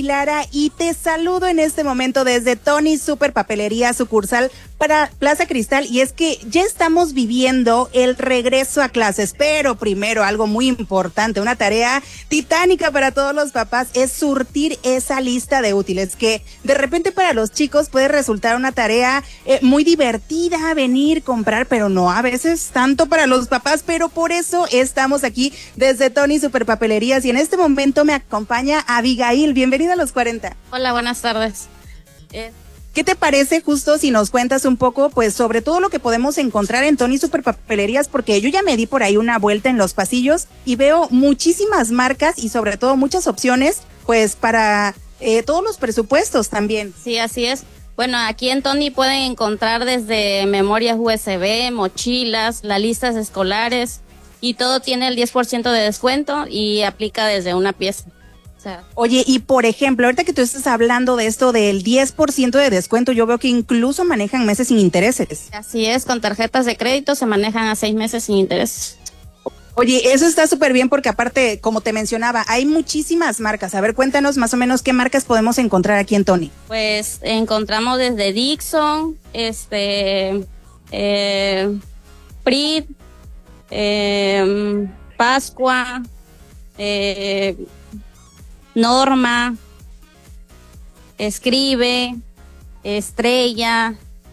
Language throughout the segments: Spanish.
Lara y te saludo en este momento desde Tony Super Papelería, sucursal para Plaza Cristal, y es que ya estamos viviendo el regreso a clases, pero primero algo muy importante, una tarea titánica para todos los papás es surtir esa lista de útiles, que de repente para los chicos puede resultar una tarea muy divertida, venir, comprar, pero no a veces tanto para los papás, pero por eso estamos aquí desde Tony Super Papelerías y en este momento me acompaña Abigail. Bienvenida a los 40. Hola, buenas tardes. ¿Qué te parece justo si nos cuentas un poco, pues, sobre todo lo que podemos encontrar en Tony Super Papelerías? Porque yo ya me di por ahí una vuelta en los pasillos y veo muchísimas marcas y sobre todo muchas opciones, pues, para todos los presupuestos también. Sí, así es. Bueno, aquí en Tony pueden encontrar desde memorias USB, mochilas, las listas escolares y todo tiene el 10% de descuento y aplica desde una pieza. Oye, y por ejemplo, ahorita que tú estás hablando de esto del 10% de descuento, yo veo que incluso manejan meses sin intereses. Así es, con tarjetas de crédito se manejan a 6 meses sin intereses. Oye, eso está súper bien porque aparte, como te mencionaba, hay muchísimas marcas. A ver, cuéntanos más o menos qué marcas podemos encontrar aquí en Tony. Pues encontramos desde Dixon, Prit, Pascua, Norma, Escribe, Estrella,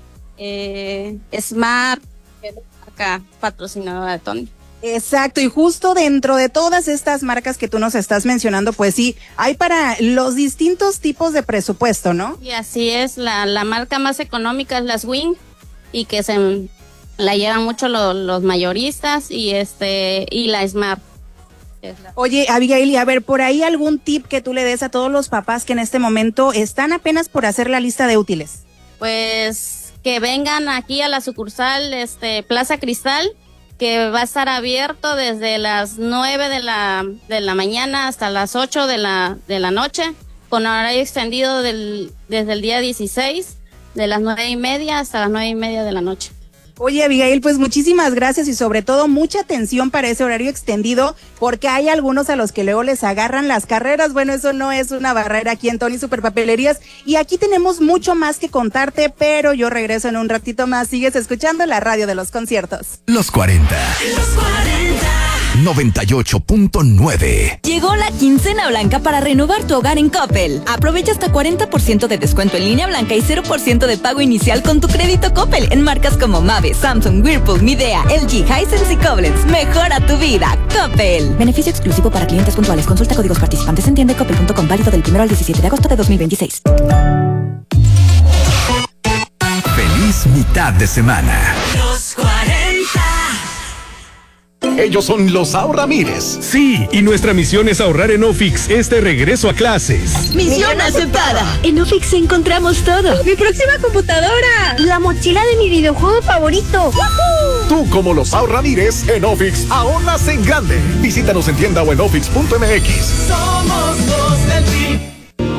Smart, acá patrocinadora de Tony. Exacto, y justo dentro de todas estas marcas que tú nos estás mencionando, pues sí, hay para los distintos tipos de presupuesto, ¿no? Y así es, la marca más económica es la Swing y que se la llevan mucho los mayoristas y la Smart. Oye, Abigail, y a ver, por ahí algún tip que tú le des a todos los papás que en este momento están apenas por hacer la lista de útiles. Pues que vengan aquí a la sucursal Plaza Cristal, que va a estar abierto desde las 9 de la mañana hasta las 8 de la noche, con horario extendido desde el día 16, de las 9:30 hasta las 9:30 de la noche. Oye, Abigail, pues muchísimas gracias y sobre todo mucha atención para ese horario extendido, porque hay algunos a los que luego les agarran las carreras. Bueno, eso no es una barrera aquí en Tony Super Papelerías y aquí tenemos mucho más que contarte, pero yo regreso en un ratito más. Sigues escuchando la radio de los conciertos. Los 40. 98.9. Llegó la quincena blanca para renovar tu hogar en Coppel. Aprovecha hasta 40% de descuento en línea blanca y 0% de pago inicial con tu crédito Coppel en marcas como Mave, Samsung, Whirlpool, Midea, LG, Hisense y Koblenz. Mejora tu vida, Coppel. Beneficio exclusivo para clientes puntuales. Consulta códigos participantes en tiendacoppel.com, válido del 1 al 17 de agosto de 2026. Feliz mitad de semana. Los 40. Ellos son los Ahorramires. Sí, y nuestra misión es ahorrar en Ofix este regreso a clases. Misión aceptada. En Ofix encontramos todo. Mi próxima computadora. La mochila de mi videojuego favorito. ¡Woohoo! Tú, como los Ahorramires, en Ofix ahorras en grande. Visítanos en tienda o en ofix.mx. Somos los del PRI.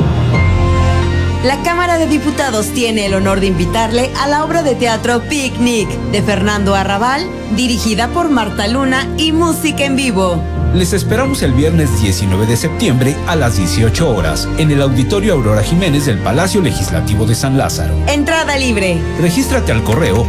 La Cámara de Diputados tiene el honor de invitarle a la obra de teatro Picnic de Fernando Arrabal, dirigida por Marta Luna y música en vivo. Les esperamos el viernes 19 de septiembre a las 18 horas en el Auditorio Aurora Jiménez del Palacio Legislativo de San Lázaro. Entrada libre. Regístrate al correo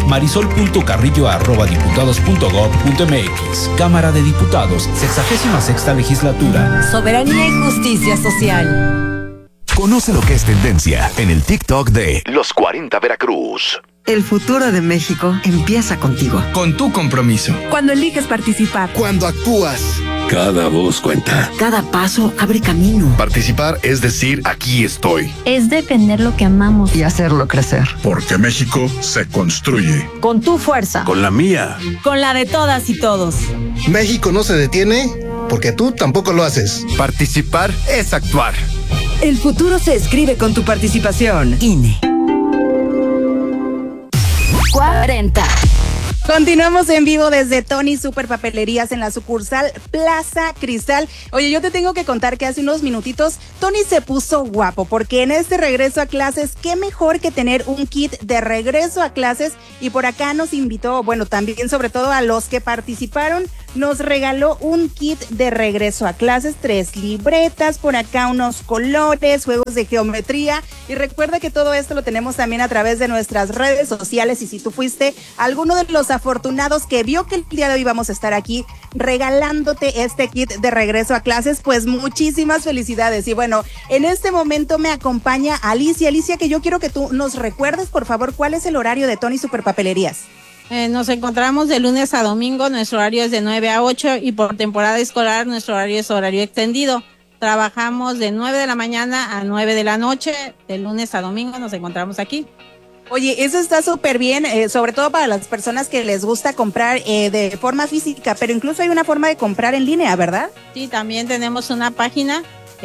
marisol.carrillo@diputados.gov.mx. Cámara de Diputados, 66ª Legislatura. Soberanía y justicia social. Conoce lo que es tendencia en el TikTok de Los 40 Veracruz. El futuro de México empieza contigo. Con tu compromiso. Cuando eliges participar. Cuando actúas. Cada voz cuenta. Cada paso abre camino. Participar es decir, aquí estoy. Es defender lo que amamos. Y hacerlo crecer. Porque México se construye. Con tu fuerza. Con la mía. Con la de todas y todos. México no se detiene porque tú tampoco lo haces. Participar es actuar. El futuro se escribe con tu participación. INE. 40. Continuamos en vivo desde Tony Super Papelerías en la sucursal Plaza Cristal. Oye, yo te tengo que contar que hace unos minutitos Tony se puso guapo porque en este regreso a clases, qué mejor que tener un kit de regreso a clases y por acá nos invitó, bueno, también sobre todo a los que participaron nos regaló un kit de regreso a clases, 3 libretas, por acá unos colores, juegos de geometría. Y recuerda que todo esto lo tenemos también a través de nuestras redes sociales. Y si tú fuiste alguno de los afortunados que vio que el día de hoy vamos a estar aquí regalándote este kit de regreso a clases, pues muchísimas felicidades. Y bueno, en este momento me acompaña Alicia. Alicia, que yo quiero que tú nos recuerdes, por favor, cuál es el horario de Tony Super Papelerías. Nos encontramos de lunes a domingo, nuestro horario es de 9 a 8 y por temporada escolar nuestro horario es horario extendido. Trabajamos de 9 de la mañana a 9 de la noche, de lunes a domingo nos encontramos aquí. Oye, eso está súper bien, sobre todo para las personas que les gusta comprar de forma física, pero incluso hay una forma de comprar en línea, ¿verdad? Sí, también tenemos una página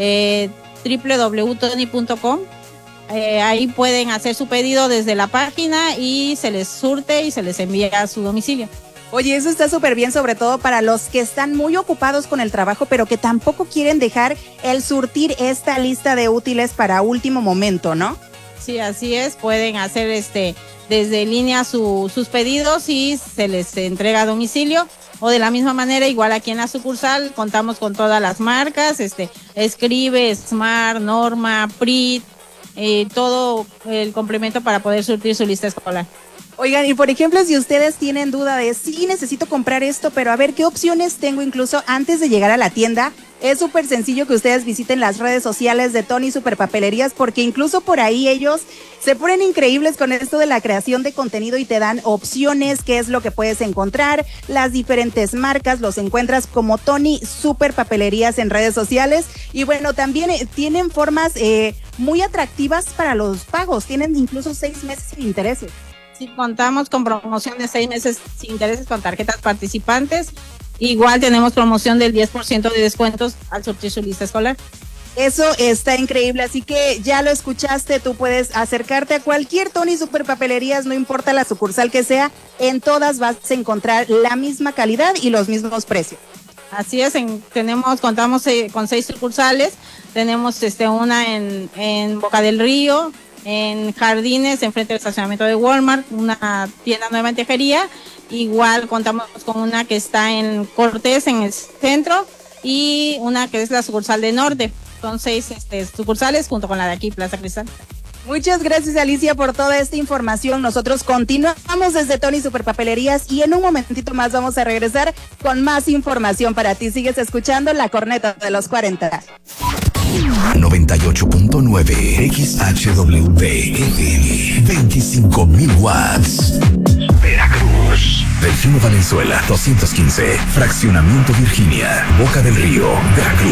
www.tony.com. Ahí pueden hacer su pedido desde la página y se les surte y se les envía a su domicilio. Oye, eso está súper bien, sobre todo para los que están muy ocupados con el trabajo, pero que tampoco quieren dejar el surtir esta lista de útiles para último momento, ¿no? Sí, así es, pueden hacer desde línea sus pedidos y se les entrega a domicilio. O de la misma manera, igual aquí en la sucursal, contamos con todas las marcas, Escribe, Smart, Norma, Prit, todo el complemento para poder surtir su lista escolar. Oigan, y por ejemplo, si ustedes tienen duda de sí, necesito comprar esto, pero a ver qué opciones tengo incluso antes de llegar a la tienda, es súper sencillo que ustedes visiten las redes sociales de Tony Super Papelerías, porque incluso por ahí ellos se ponen increíbles con esto de la creación de contenido y te dan opciones, qué es lo que puedes encontrar, las diferentes marcas, los encuentras como Tony Super Papelerías en redes sociales. Y bueno, también tienen formas muy atractivas para los pagos, tienen incluso 6 meses sin intereses. Sí, contamos con promoción de 6 meses sin intereses con tarjetas participantes. Igual tenemos promoción del 10% de descuentos al surtir su lista escolar. Eso está increíble, así que ya lo escuchaste, tú puedes acercarte a cualquier Tony Super Papelerías, no importa la sucursal que sea, en todas vas a encontrar la misma calidad y los mismos precios. Así es, contamos con 6 sucursales, tenemos una en Boca del Río, en Jardines, enfrente del estacionamiento de Walmart, una tienda nueva en Tejería. Igual contamos con una que está en Cortés, en el centro, y una que es la sucursal de Norte. Son 6 sucursales junto con la de aquí, Plaza Cristal. Muchas gracias, Alicia, por toda esta información. Nosotros continuamos desde Tony Super Papelerías y en un momentito más vamos a regresar con más información para ti. Sigues escuchando La Corneta de los 40. 98.9 XHWD FM 25,000 watts. Veracruz. Delfino Valenzuela 215. Fraccionamiento Virginia. Boca del Río, Veracruz.